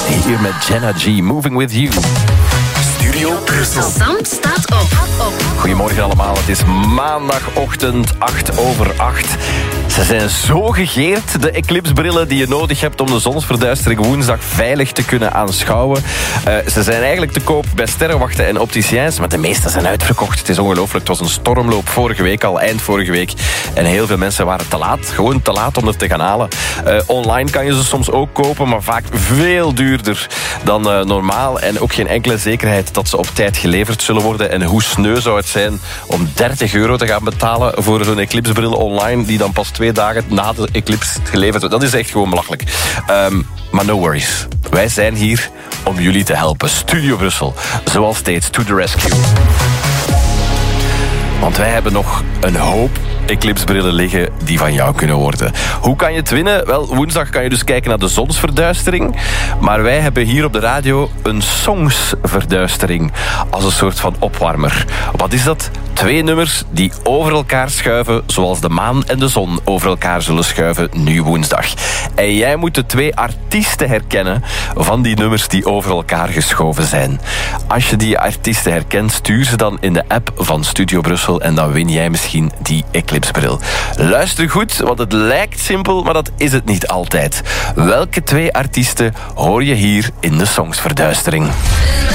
Hier met Jenna G, Moving With You. Studio Brussel. Sam staat op. Goedemorgen allemaal, het is maandagochtend 8:08. Ze zijn zo gegeerd, de eclipsebrillen die je nodig hebt om de zonsverduistering woensdag veilig te kunnen aanschouwen. Ze zijn eigenlijk te koop bij sterrenwachten en opticiens, maar de meeste zijn uitverkocht. Het is ongelooflijk, het was een stormloop vorige week al, eind vorige week. En heel veel mensen waren te laat, gewoon te laat om er te gaan halen. Online kan je ze soms ook kopen, maar vaak veel duurder dan normaal. En ook geen enkele zekerheid dat ze op tijd geleverd zullen worden. En hoe sneu zou het zijn om €30 te gaan betalen voor zo'n eclipsebril online, die dan pas 2 dagen na de eclipse geleverd wordt. Dat is echt gewoon belachelijk. Maar no worries. Wij zijn hier om jullie te helpen. Studio Brussel, zoals steeds, to the rescue. Want wij hebben nog een hoop eclipsebrillen liggen die van jou kunnen worden. Hoe kan je het winnen? Wel, woensdag kan je dus kijken naar de zonsverduistering. Maar wij hebben hier op de radio een songsverduistering als een soort van opwarmer. Wat is dat? 2 nummers die over elkaar schuiven, zoals de maan en de zon over elkaar zullen schuiven nu woensdag. En jij moet de 2 artiesten herkennen van die nummers die over elkaar geschoven zijn. Als je die artiesten herkent, stuur ze dan in de app van Studio Brussel en dan win jij misschien die eclipsebril. Luister goed, want het lijkt simpel, maar dat is het niet altijd. Welke 2 artiesten hoor je hier in de songsverduistering?